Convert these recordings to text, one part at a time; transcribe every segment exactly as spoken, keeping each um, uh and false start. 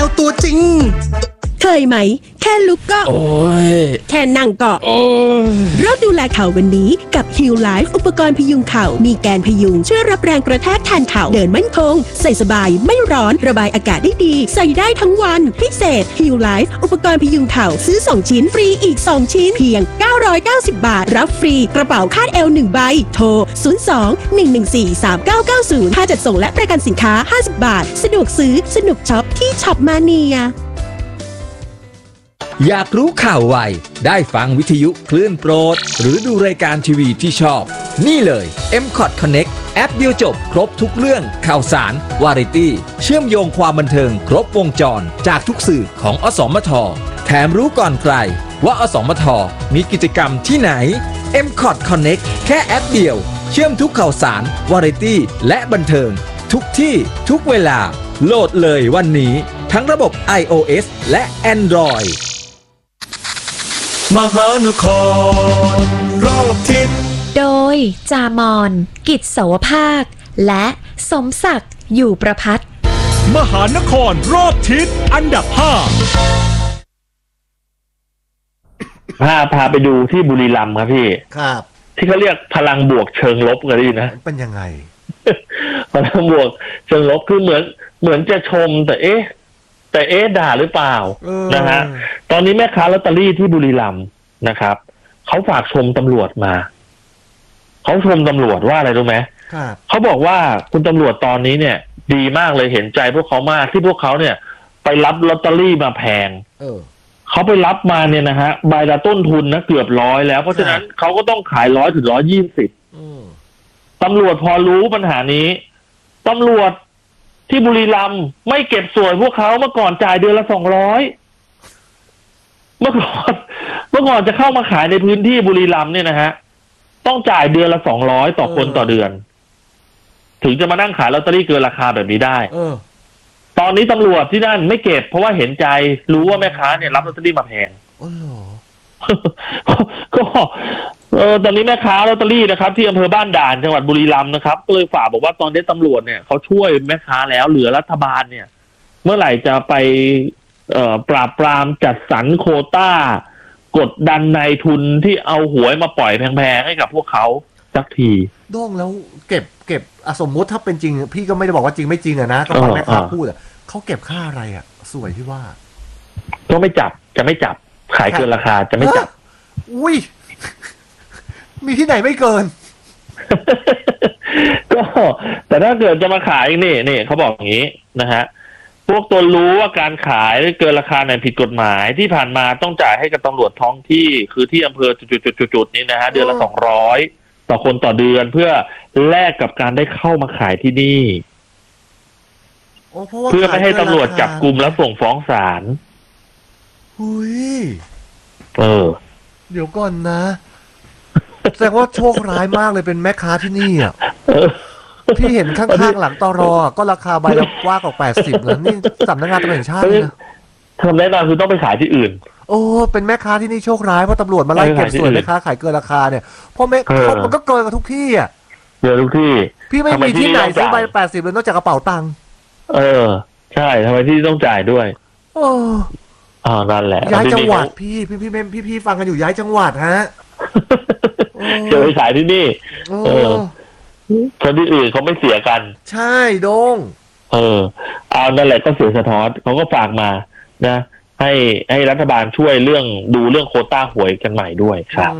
ตัวจริงเคยไหมแค่ลุกก็โอ้ยแค่นั่งก็โอ้ยเราดูแลเข่าวันนี้กับ Heal Life อุปกรณ์พยุงเข่ามีแกนพยุงช่วยรับแรงกระแทกแทนเข่าเดินมั่นคงใส่สบายไม่ร้อนระบายอากาศได้ดีใส่ได้ทั้งวันพิเศษ Heal Life อุปกรณ์พยุงเข่าซื้อสองชิ้นฟรีอีกสองชิ้นเพียงเก้าร้อยเก้าสิบบาทรับฟรีกระเป๋าคาดเอวหนึ่งใบโทรศูนย์ สอง หนึ่ง หนึ่ง สี่ สาม เก้า เก้า ศูนย์ค่าจัดส่งและประกันสินค้าห้าสิบบาทสะดวกซื้อสนุกช็อปที่ช็อปมาเนียอยากรู้ข่าวไวได้ฟังวิทยุคลื่นโปรดหรือดูรายการทีวีที่ชอบนี่เลย เอ็ม คอท Connect แอปเดียวจบครบทุกเรื่องข่าวสารวาไรตี้เชื่อมโยงความบันเทิงครบวงจรจากทุกสื่อของอสมทแถมรู้ก่อนใครว่าอสมทมีกิจกรรมที่ไหน เอ็ม คอท Connect แค่แอปเดียวเชื่อมทุกข่าวสารวาไรตี้และบันเทิงทุกที่ทุกเวลาโหลดเลยวันนี้ทั้งระบบ iOS และ Android มหานครรอบทิศโดยจามอนกิจเสาวภาคและสมศักดิ์อยู่ประภัตมหานครรอบทิศอันดับห้าพาพาไปดูที่บุรีรัมย์ครับพี่ครับที่เขาเรียกพลังบวกเชิงลบกันดีนะเป็นยังไงพลังบวกเชิงลบคือเหมือนเหมือนจะชมแต่เอ๊ะแต่เอ๊ะด่าหรือเปล่านะฮะตอนนี้แม่ค้าลอตเตอรี่ที่บุรีรัมย์นะครับเขาฝากชมตำรวจมาเขาชมตำรวจว่าอะไรรู้ไหมเขาบอกว่าคุณตำรวจตอนนี้เนี่ยดีมากเลยเห็นใจพวกเขามากที่พวกเขาเนี่ยไปรับลอตเตอรี่มาแพงเขาไปรับมาเนี่ยนะฮะใบละต้นทุนนะเกือบร้อยแล้วเพราะฉะนั้นเขาก็ต้องขายร้อยถึงร้อยยี่สิบตำรวจพอรู้ปัญหานี้ตำรวจที่บุรีรัมย์ไม่เก็บส่วนพวกเขาเมื่อก่อนจ่ายเดือนละสองร้อยเมื่อก่อนเมื่อก่อนจะเข้ามาขายในพื้นที่บุรีรัมย์เนี่ยนะฮะต้องจ่ายเดือนละสองร้อยต่อคนต่อเดือนถึงจะมานั่งขายลอตเตอรี่เกินราคาแบบนี้ได้ตอนนี้ตำรวจที่นั่นไม่เก็บเพราะว่าเห็นใจรู้ว่าแม่ค้าเนี่ยรับลอตเตอรี่มาแพงก็เออตอนนี้แม่ค้าลอตเตอรี่นะครับที่อำเภอบ้านด่านจังหวัดบุรีรัมย์นะครับก็เลยฝากบอกว่าตอนนี้ตำรวจเนี่ยเขาช่วยแม่ค้าแล้วเหลือรัฐบาลเนี่ยเมื่อไหร่จะไปเอ่อปราบปรามจัดสรรโควต้ากดดันนายทุนที่เอาหวยมาปล่อยแพงๆให้กับพวกเขาสักทีโด้งแล้วเก็บเก็บสมมุติถ้าเป็นจริงพี่ก็ไม่ได้บอกว่าจริงไม่จริงอะนะก็ฟังแม่ค้าพูดอะเขาเก็บค่าอะไรอะสวยที่ว่าก็ไม่จับจะไม่จับขายเกินราคาจะไม่จับอุ้ยมีที่ไหนไม่เกินก็แต่ถ้าเกิดจะมาขายนี่นี่เขาบอกอย่างนี้นะฮะพวกตนรู้ว่าการขายเกินราคาเนี่ยผิดกฎหมายที่ผ่านมาต้องจ่ายให้กับตำรวจท้องที่คือที่อำเภอจุดๆๆๆนี้นะฮะเดือนละสองร้อยต่อคนต่อเดือนเพื่อแลกกับการได้เข้ามาขายที่นี่เพื่อไม่ให้ตำรวจจับกุมแล้วส่งฟ้องศาลหุยเออเดี๋ยวก่อนนะแสดงว่าโชคร้ายมากเลยเป็นแม่ค้าที่นี่อ่ะที่เห็นข้างๆหลังตรอก็ราคาใบละว่ากว่าแปดสิบแล้วนี่สำนักงานตำรวจแห่งชาตินะทำแน่นอนคือต้องไปขายที่อื่นโอ้เป็นแม่ค้าที่นี่โชคร้ายเพราะตำรวจมาไล่เก็บส่วนแม่ค้าขายเกินราคาเนี่ยเพราะแม่เขามันก็เกินกับทุกที่อ่ะเกินทุกที่พี่ไม่มีที่ไหนซื้อใบแปดสิบเลยนอกจากกระเป๋าตังค์เออใช่ทำไมที่ต้องจ่ายด้วยโอ้อ่านั่นแหละย้ายจังหวัดพี่พี่พี่พี่พี่ฟังกันอยู่ย้ายจังหวัดฮะจะไปขายที่นี่เออคนที่อื่นเขาไม่เสียกันใช่โดงเออเอานั่นแหละก็เสียสะท้อนเขาก็ฝากมานะให้ให้รัฐบาลช่วยเรื่องดูเรื่องโควต้าหวยกันใหม่ด้วยครับ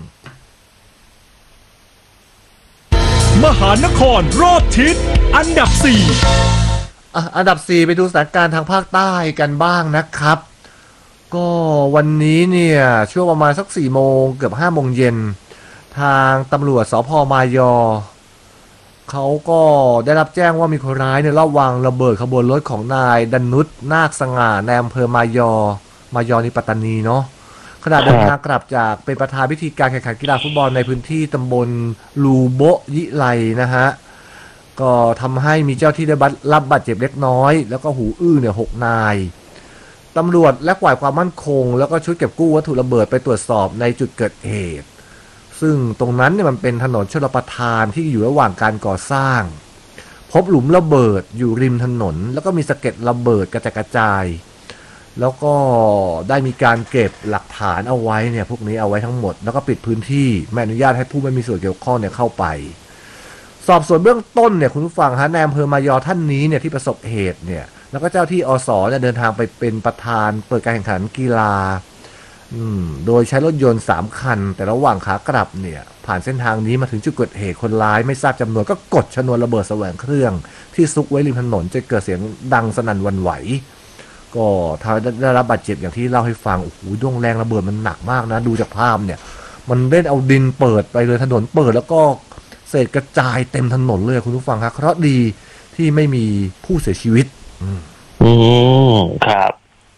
มหานครรอบทิศอันดับสี่อ่ะอันดับสี่ไปดูสถานการณ์ทางภาคใต้กันบ้างนะครับก็วันนี้เนี่ยช่วงประมาณสักสี่โมงเกือบห้าโมงเย็นทางตำรวจสภ.มายอเขาก็ได้รับแจ้งว่ามีคนร้ายเนี่ยรอบวางระเบิดขบวนรถของนายดนุชนาคสง่าในอำเภอมายอมายอนี่ปัตตานีเนาะขณะเดินทางกลับจากเป็นประธานพิธีการแข่งขันกีฬาฟุตบอลในพื้นที่ตำบลลูโบยิไลนะฮะก็ทำให้มีเจ้าที่ได้รับบาดเจ็บเล็กน้อยแล้วก็หูอื้อเนี่ยหกนายตำรวจและฝ่ายความมั่นคงแล้วก็ชุดเก็บกู้วัตถุระเบิดไปตรวจสอบในจุดเกิดเหตุซึ่งตรงนั้นเนี่ยมันเป็นถนนชลประทานที่อยู่ระหว่างการก่อสร้างพบหลุมระเบิดอยู่ริมถนนแล้วก็มีสะเก็ดระเบิดกระจายกระจายแล้วก็ได้มีการเก็บหลักฐานเอาไว้เนี่ยพวกนี้เอาไว้ทั้งหมดแล้วก็ปิดพื้นที่ไม่อนุญาตให้ผู้ไม่มีส่วนเกี่ยวข้องเนี่ยเข้าไปสอบสวนเบื้องต้นเนี่ยคุณผู้ฟังฮะนายอำเภอมายอท่านนี้เนี่ยที่ประสบเหตุเนี่ยแล้วก็เจ้าที่อสเนี่ยเดินทางไปเป็นประธานเปิดการแข่งขันกีฬาอืมโดยใช้รถยนต์สามคันแต่ระหว่างขากลับเนี่ยผ่านเส้นทางนี้มาถึงจุดเกิดเหตุคนร้ายไม่ทราบจำนวนก็กดชนวนระเบิดแสวงเครื่องที่ซุกไว้ริมถนนจนเกิดเสียงดังสนั่นหวั่นไหวก็ทำให้ได้รับบาดเจ็บอย่างที่เล่าให้ฟังโอ้โหดวงแรงระเบิดมันหนักมากนะดูจากภาพเนี่ยมันเล่นเอาดินเปิดไปเลยถนนเปิดแล้วก็เศษกระจายเต็มถนนเลยคุณผู้ฟังครับเคราะห์ดีที่ไม่มีผู้เสียชีวิตอืมอืมครับ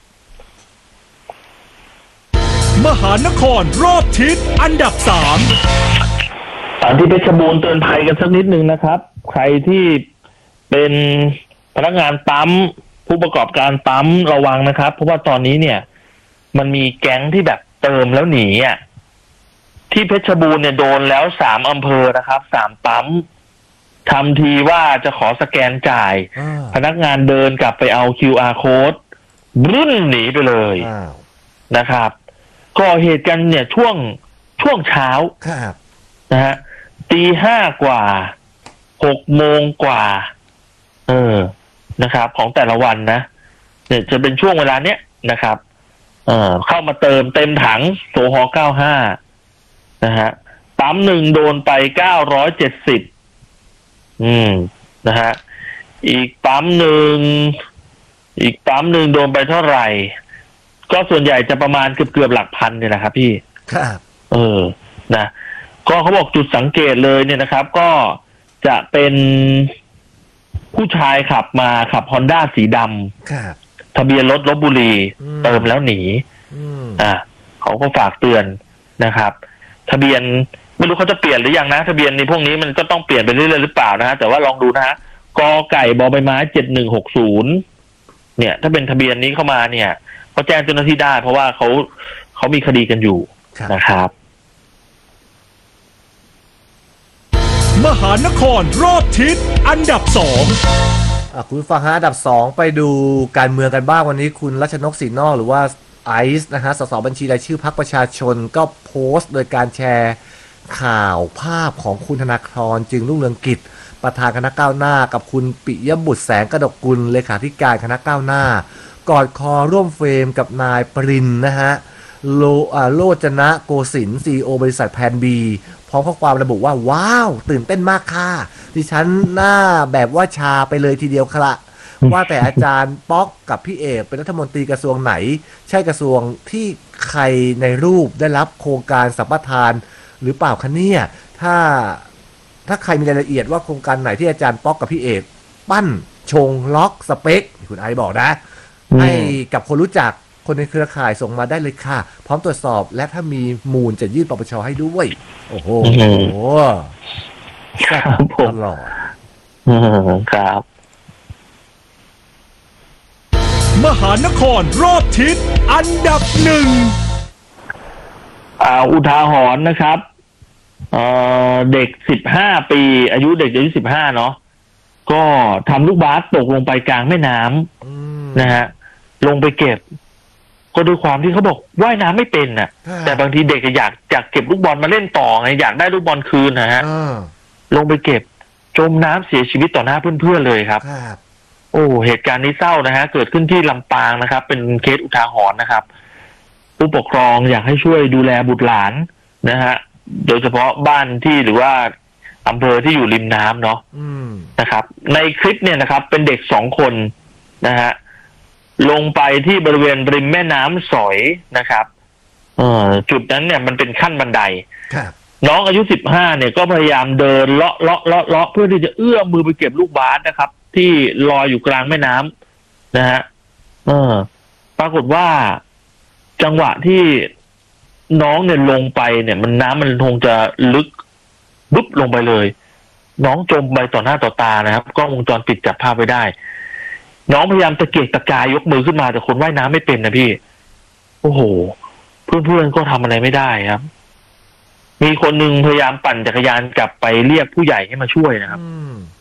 มหานครรอบทิศอันดับสามตอนที่เพชรบูรณ์เตือนภัยกันสักนิดนึงนะครับใครที่เป็นพนักงานปั๊มผู้ประกอบการปั๊มระวังนะครับเพราะว่าตอนนี้เนี่ยมันมีแก๊งที่แบบเติมแล้วหนีอ่ะที่เพชรบูรณ์เนี่ยโดนแล้วสามอำเภอนะครับสามปั๊มทำทีว่าจะขอสแกนจ่ายพนักงานเดินกลับไปเอา คิว อาร์ Code รุ่นหนีไปเลยนะครับก่อเหตุกันเนี่ยช่วงช่วงเช้านะฮะตีห้ากว่าหกโมงกว่าเออนะครับของแต่ละวันนะเนี่ยจะเป็นช่วงเวลาเนี้ยนะครับเอ่อเข้ามาเติมเต็มถังโซฮอล์เก้าห้านะฮะปั๊มหนึ่งโดนไปเก้าร้อยเจ็ดสิบอืมนะฮะอีกปั๊มหนึ่งอีกปั๊มหนึ่งโดนไปเท่าไหร่ก็ส่วนใหญ่จะประมาณเกือบเกือบหลักพันเนี่ยนะครับพี่ครับเออนะก็เขาบอกจุดสังเกตเลยเนี่ยนะครับก็จะเป็นผู้ชายขับมาขับ Honda สีดำทะเบียนรถลพบุรีเติมแล้วหนีอ่าเขาก็ฝากเตือนนะครับทะเบียนไม่รู้เขาจะเปลี่ยนหรือยังนะทะเบียนในพวกนี้มันก็ต้องเปลี่ยนไปเรื่อยๆหรือเปล่านะฮะแต่ว่าลองดูนะฮะกอไก่บอใบไม้เจ็ดหนึ่งหกศูนย์เนี่ยถ้าเป็นทะเบียนนี้เข้ามาเนี่ยเขาแจ้งเจ้าหน้าที่ได้เพราะว่าเขาเขามีคดีกันอยู่นะครับมหานครรอบทิศอันดับสองคุณฟังฮะอันดับสองไปดูการเมืองกันบ้างวันนี้คุณรัชนกศรีนอกหรือว่าไอซ์นะฮะสสบัญชีรายชื่อพรรคประชาชนก็โพสต์โดยการแชร์ข่าวภาพของคุณธนาธรจึงรุ่งเรืองกิจประธานคณะก้าวหน้ากับคุณปิยบุตรแสงกระดกกุลเลขาธิการคณะก้าวหน้ากอดคอร่วมเฟรมกับนายปรินนะฮะโลโลจนะโกสินทร์ ซี อี โอ บริษัทแพนบีพร้อมข้อความระบุว่าว้าวตื่นเต้นมากค่ะดิฉันหน้าแบบว่าชาไปเลยทีเดียวครับว่าแต่อาจารย์ป๊อกกับพี่เอกเป็นรัฐมนตรีกระทรวงไหนใช่กระทรวงที่ใครในรูปได้รับโครงการสัมปทานหรือเปล่าคะเนี่ยถ้าถ้าใครมีรายละเอียดว่าโครงการไหนที่อาจารย์ป๊อกกับพี่เอกปั้นชงล็อกสเปคคุณไอบอกนะให้กับคนรู้จักคนในเครือข่ายส่งมาได้เลยค่ะพร้อมตรวจสอบและถ้ามีมูลจะยื่นปปชให้ด้วยโอ้โหแซ่บตลอดครับมหานครรอบทิศอันดับหนึ่งอ่าอุทาหรณ์นะครับเอ่อเด็กสิบห้าปีอายุเด็กอายุสิบห้าเนาะก็ทำลูกบาสตกลงไปกลางแม่น้ำนะฮะลงไปเก็บก็ด้วยความที่เขาบอกว่ายน้ำไม่เป็นน่ะแต่บางทีเด็กอยากอยากเก็บลูกบอลมาเล่นต่อไงอยากได้ลูกบอลคืนนะฮะลงไปเก็บจมน้ำเสียชีวิตต่อหน้าเพื่อนๆเลยครับโอ้เหตุการณ์นี้เศร้านะฮะเกิดขึ้นที่ลำปางนะครับเป็นเคสอุทาหรณ์นะครับผู้ปกครองอยากให้ช่วยดูแลบุตรหลานนะฮะโดยเฉพาะบ้านที่หรือว่าอำเภอที่อยู่ริมน้ำเนาะนะครับในคลิปเนี่ยนะครับเป็นเด็กสองคนนะฮะลงไปที่บริเวณริมแม่น้ำสอยนะครับเอ่อจุดนั้นเนี่ยมันเป็นขั้นบันไดน้องอายุสิบห้าเนี่ยก็พยายามเดินเลาะเลาะเลาะเลาะเพื่อที่จะเอื้อมมือไปเก็บลูกบาสนะครับที่ลอยอยู่กลางแม่น้ำนะฮะเออปรากฏว่าจังหวะที่น้องเนี่ยลงไปเนี่ยมันน้ำมันคงจะลึกบุ๊บลงไปเลยน้องจมไปต่อหน้าต่อตานะครับกล้องวงจรปิดจับภาพไว้ได้น้องพยายามตะเกียกตะกายยกมือขึ้นมาแต่คนว่ายน้ำไม่เป็นนะพี่โอ้โหเพื่อนๆก็ทำอะไรไม่ได้ครับมีคนหนึ่งพยายามปั่นจักรยานกลับไปเรียกผู้ใหญ่ให้มาช่วยนะครับ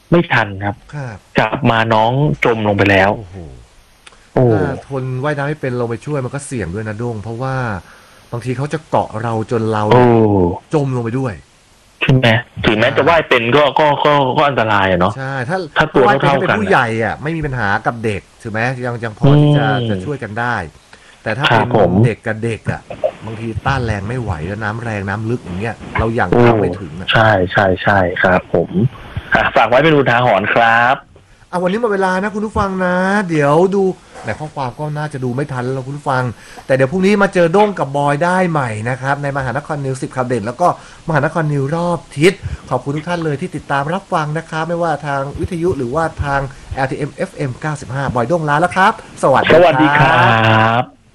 ไม่ทันครับครับกลับมาน้องจมลงไปแล้วโอ้โหโอ้ถ้าทนว่ายน้ำไม่เป็นลงไปช่วยมันก็เสี่ยงด้วยนะด้งเพราะว่าบางทีเขาจะเกาะเราจนเราโอ้จมลงไปด้วยใช่ไหมถึงแม้จะว่ายเป็นก็ก็ก็ก็อันตรายอะเนาะใช่ถ้าถ้าตัวว่ายเป็นเท่าๆเป็นกันผู้ใหญ่อ่ะไม่มีปัญหากับเด็กถูกไหมยังยังพอที่จะอืมจะช่วยกันได้ แต่ถ้าครัเป็บนผมเด็กกับเด็กอ่ะบางทีต้านแรงไม่ไหวแล้วน้ำแรงน้ำลึกอย่างเงี้ยเราอย่างโอ้เข้าไม่ถึงอ่ะใช่ใช่ใช่ครับผมอ่ะฝากไว้เป็นอุทาหรณ์ครับอ่ะวันนี้หมดเวลานะคุณผู้ฟังนะ เดี๋ยวดูในข้อความก็น่าจะดูไม่ทันแล้วคุณผู้ฟัง แต่เดี๋ยวพรุ่งนี้มาเจอด้งกับบอยได้ใหม่นะครับในมหานครนิวสิบข่าวเด่นแล้วก็มหานครนิวรอบทิศขอบคุณทุกท่านเลยที่ติดตามรับฟังนะครับไม่ว่าทางวิทยุหรือว่าทาง แอล ที เอ็ม เอฟ เอ็ม เก้าสิบห้าบอยด้งลาแล้วครับสวัสดีสวัสดีครับ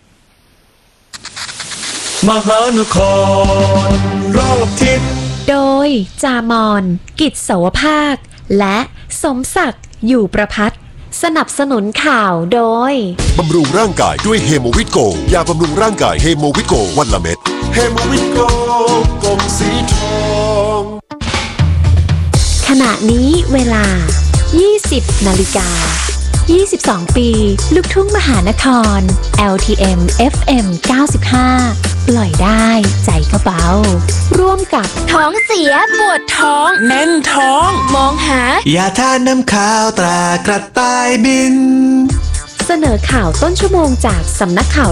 มหานครรอบทิศโดยจามอนกิจเสาวภาค และสมศักดิ์อยู่ประพัฒน์สนับสนุนข่าวโดยบำรุงร่างกายด้วยเฮโมวิตโกยาบำรุงร่างกายเฮโมวิตโกวันละเม็ดเฮโมวิตโกกลมสีทองขณะนี้เวลา ยี่สิบนาฬิกายี่สิบสอง ปี ลูกทุ่งมหานคร แอล ที เอ็ม เอฟ เอ็ม เก้าสิบห้า ปล่อยได้ใจก็เบา ร่วมกับท้องเสียปวดท้องแน่นท้อง มองหายาทานน้ำขาวตรากระต่ายบินเสนอข่าวต้นชั่วโมงจากสำนักข่าว